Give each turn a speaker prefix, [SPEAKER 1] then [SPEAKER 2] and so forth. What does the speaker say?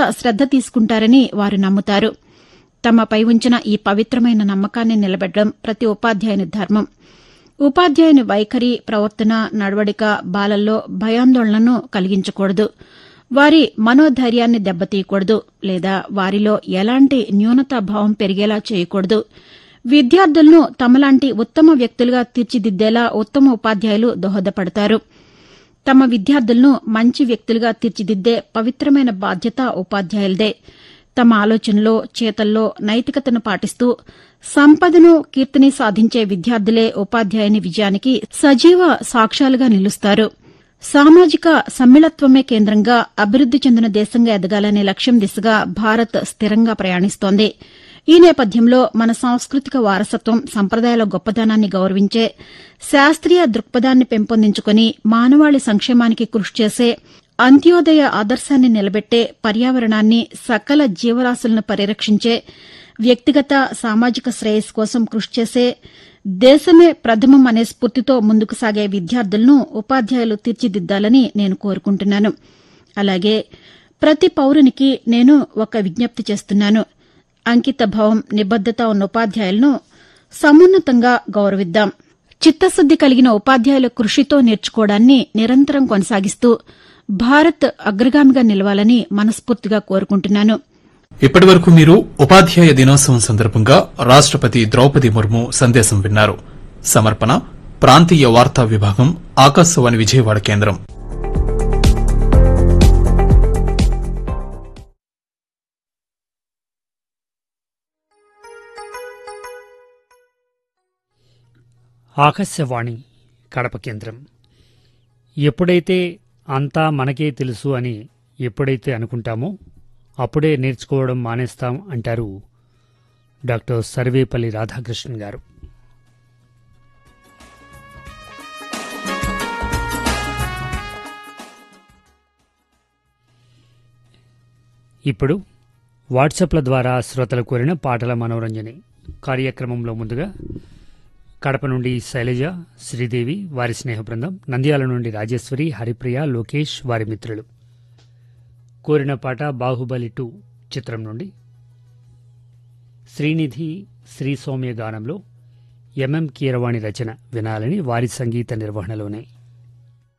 [SPEAKER 1] శ్రద్ధ తీసుకుంటారని వారు నమ్ముతారు. తమపై ఉంచిన ఈ పవిత్రమైన నమ్మకాన్ని నిలబెట్టడం ప్రతి ఉపాధ్యాయుని ధర్మం. ఉపాధ్యాయుని వైఖరి, ప్రవర్తన, నడవడిక బాలల్లో భయాందోళనను కలిగించకూడదు. వారి మనోధైర్యాన్ని దెబ్బతీయకూడదు లేదా వారిలో ఎలాంటి న్యూనతాభావం పెరిగేలా చేయకూడదు. విద్యార్థులను తమలాంటి ఉత్తమ వ్యక్తులుగా తీర్చిదిద్దేలా ఉత్తమ ఉపాధ్యాయులు దోహదపడతారు. తమ విద్యార్థులను మంచి వ్యక్తులుగా తీర్చిదిద్దే పవిత్రమైన బాధ్యత ఉపాధ్యాయులదే. తమ ఆలోచనలో, చేతల్లో నైతికతను పాటిస్తూ సంపదను, కీర్తిని సాధించే విద్యార్థులే ఉపాధ్యాయుని విజయానికి సజీవ సాక్ష్యాలుగా నిలుస్తారు. సామాజిక సమ్మిళత్వమే కేంద్రంగా అభివృద్ది చెందిన దేశంగా ఎదగాలనే లక్ష్యం దిశగా భారత్ స్థిరంగా ప్రయాణిస్తోంది. ఈ నేపథ్యంలో మన సాంస్కృతిక వారసత్వం, సంప్రదాయాల గొప్పదనాన్ని గౌరవించే, శాస్త్రీయ దృక్పథాన్ని పెంపొందించుకుని మానవాళి సంక్షేమానికి కృషి చేసే, అంత్యోదయ ఆదర్శాన్ని నిలబెట్టే, పర్యావరణాన్ని, సకల జీవరాశులను పరిరక్షించే, వ్యక్తిగత సామాజిక శ్రేయస్సు కోసం కృషి చేసే, దేశమే ప్రథమం అనే స్ఫూర్తితో ముందుకు సాగే విద్యార్థులను ఉపాధ్యాయులు తీర్చిదిద్దాలని నేను కోరుకుంటున్నాను. అలాగే ప్రతి పౌరునికి నేను ఒక విజ్ఞప్తి చేస్తున్నాను. అంకితభావం, నిబద్దత ఉన్న ఉపాధ్యాయులను సమున్నతంగా గౌరవిద్దాం. చిత్తశుద్ది కలిగిన ఉపాధ్యాయుల కృషితో నేర్చుకోవడాన్ని నిరంతరం కొనసాగిస్తూ భారత్ అగ్రగామిగా నిలవాలని మనస్ఫూర్తిగా కోరుకుంటున్నాను.
[SPEAKER 2] ఇప్పటి వరకు మీరు ఉపాధ్యాయ దినోత్సవం సందర్భంగా రాష్టపతి ద్రౌపది ముర్ము సందేశం విన్నారు. సమర్పణ ప్రాంతీయ వార్తా విభాగం, ఆకాశవాణి విజయవాడ కేంద్రం.
[SPEAKER 3] ఆకాశవాణి కడప కేంద్రం. ఎప్పుడైతే అంతా మనకే తెలుసు అని ఎప్పుడైతే అనుకుంటామో అప్పుడే నేర్చుకోవడం మానేస్తాం అంటారు డాక్టర్ సర్వేపల్లి రాధాకృష్ణన్ గారు. ఇప్పుడు వాట్సాప్ల ద్వారా శ్రోతలు కోరిన పాటల మనోరంజని కార్యక్రమంలో ముందుగా కడప నుండి శైలజ, శ్రీదేవి, వారి స్నేహ బృందం, నంద్యాల నుండి రాజేశ్వరి, హరిప్రియ, లోకేష్, వారి మిత్రులు కోరిన పాట బాహుబలి 2 చిత్రం నుండి. శ్రీనిధి, శ్రీ సౌమ్య గానంలో ఎంఎం కీరవాణి రచన వినాలని వారి సంగీత నిర్వహణలోనే.